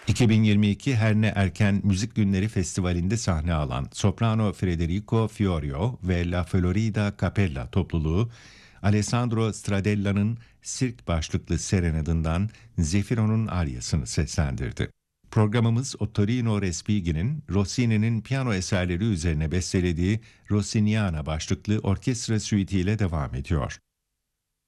2022 Herne Erken Müzik Günleri Festivali'nde sahne alan soprano Federico Fiorio ve La Florida Capella topluluğu, Alessandro Stradella'nın Sirk başlıklı serenadından Zefiro'nun aryasını seslendirdi. Programımız Ottorino Respighi'nin Rossini'nin piyano eserleri üzerine bestelediği Rossiniana başlıklı orkestra süiti ile devam ediyor.